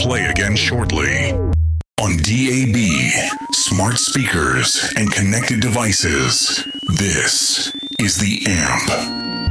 play again shortly. On DAB, smart speakers, and connected devices, this is The Amp.